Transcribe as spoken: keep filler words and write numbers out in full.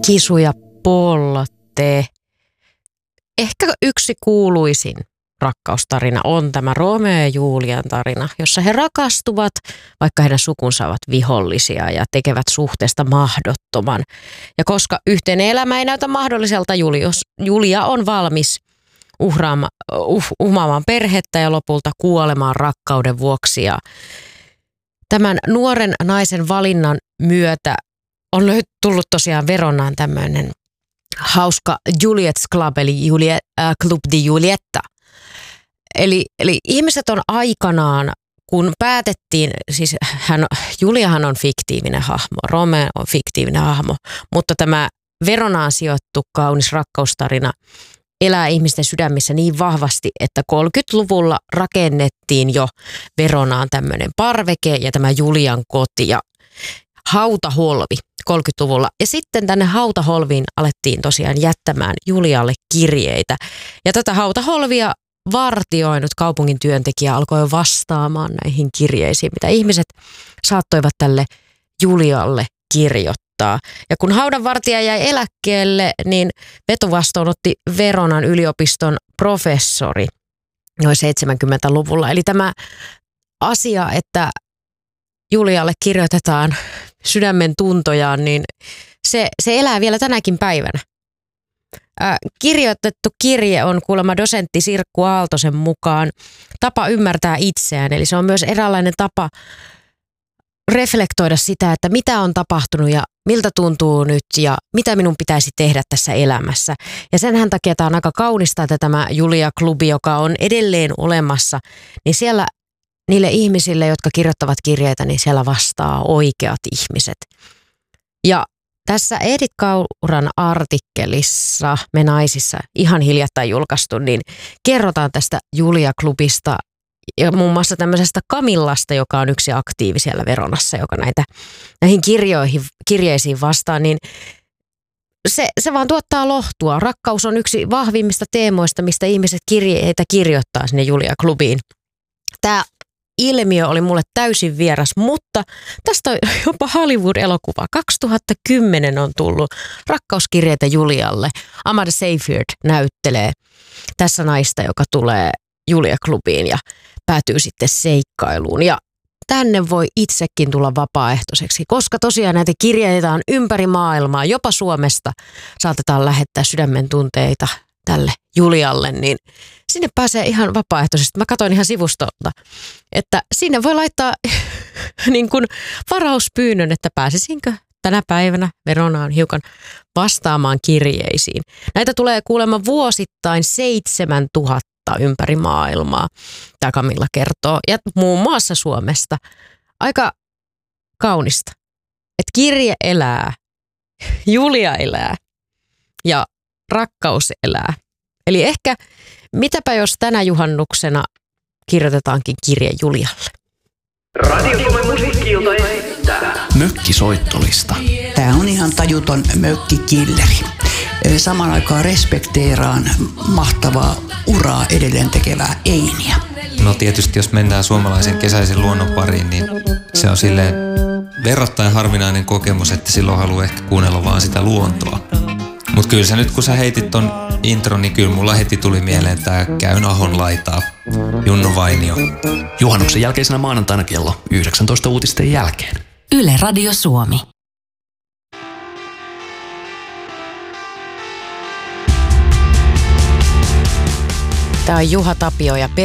Kisu ja Poltte. Ehkä yksi kuuluisin rakkaustarina on tämä Romeo ja Julian tarina, jossa he rakastuvat, vaikka heidän sukunsa ovat vihollisia ja tekevät suhteesta mahdottoman. Ja koska yhteinen elämä ei näytä mahdolliselta, Julius, Julia on valmis uhraama, uh, uhmaamaan perhettä ja lopulta kuolemaan rakkauden vuoksi. Ja tämän nuoren naisen valinnan myötä on tullut tosiaan Veronaan tämmöinen hauska Juliet's Club, eli Juliet, äh, Club di Julietta. Eli, eli ihmiset on aikanaan, kun päätettiin, siis hän, Juliahan on fiktiivinen hahmo, Romeo on fiktiivinen hahmo, mutta tämä Veronaan sijoittu kaunis rakkaustarina elää ihmisten sydämissä niin vahvasti, että kolmekymmentäluvulla rakennettiin jo Veronaan tämmöinen parveke ja tämä Julian koti ja hautaholvi kolmekymmentäluvulla. Ja sitten tänne hautaholviin alettiin tosiaan jättämään Julialle kirjeitä. Ja tätä hautaholvia vartioinut kaupungin työntekijä alkoi vastaamaan näihin kirjeisiin, mitä ihmiset saattoivat tälle Julialle kirjoittaa. Ja kun haudanvartija jäi eläkkeelle, niin vetovastoon otti Veronan yliopiston professori noin seitsemänkymmentäluvulla. Eli tämä asia, että Julialle kirjoitetaan sydämen tuntojaan, niin se, se elää vielä tänäkin päivänä. Äh, kirjoitettu kirje on kuulemma dosentti Sirkku Aaltosen mukaan tapa ymmärtää itseään. Eli se on myös eräänlainen tapa reflektoida sitä, että mitä on tapahtunut ja miltä tuntuu nyt ja mitä minun pitäisi tehdä tässä elämässä. Ja senhän takia tämä on aika kaunista, että tämä Julia-klubi, joka on edelleen olemassa, niin siellä niille ihmisille, jotka kirjoittavat kirjeitä, niin siellä vastaa oikeat ihmiset. Ja tässä Edith Kauran artikkelissa Me naisissa, ihan hiljattain julkaistu, niin kerrotaan tästä Julia-klubista ja muun muassa tämmöisestä Camillasta, joka on yksi aktiivi siellä Veronassa, joka näitä, näihin kirjoihin, kirjeisiin vastaa, niin se, se vaan tuottaa lohtua. Rakkaus on yksi vahvimmista teemoista, mistä ihmiset kirjeitä kirjoittaa sinne Julia-klubiin. Tämä ilmiö oli mulle täysin vieras, mutta tästä on jopa Hollywood-elokuva. kaksituhattakymmenen on tullut rakkauskirjeitä Julialle. Amanda Seyfried näyttelee tässä naista, joka tulee Julia-klubiin ja päätyy sitten seikkailuun. Ja tänne voi itsekin tulla vapaaehtoiseksi, koska tosiaan näitä kirjeitä on ympäri maailmaa, jopa Suomesta saatetaan lähettää sydämen tunteita tälle Julialle, niin sinne pääsee ihan vapaaehtoisesti. Mä katsoin ihan sivustolta, että sinne voi laittaa niin kuin varauspyynnön, että pääsisinkö tänä päivänä Veronaan hiukan vastaamaan kirjeisiin. Näitä tulee kuulemma vuosittain seitsemäntuhatta ympäri maailmaa, tämä Camilla kertoo, ja muun muassa Suomesta. Aika kaunista, että kirje elää, Julia elää ja rakkaus elää. Eli ehkä mitäpä jos tänä juhannuksena kirjoitetaankin kirje Julialle. Radio Suomen musiikki-ilta esittää Mökkisoittolista. Tämä on ihan tajuton mökkikilleri. Samaan aikaan respekteeraan mahtavaa uraa edelleen tekevää Einiä. No tietysti jos mennään suomalaisen kesäisen luonnon pariin, niin se on silleen verrattain harvinainen kokemus, että silloin haluaa ehkä kuunnella vaan sitä luontoa. Mutta kyllä sä nyt kun sä heitit ton intro, niin kyllä mulla heti tuli mieleen tää Käyn Ahon laitaa, Junno Vainio. Juhannuksen jälkeisenä maanantaina kello yhdeksäntoista uutisten jälkeen. Yle Radio Suomi. Tämä on Juha Tapio ja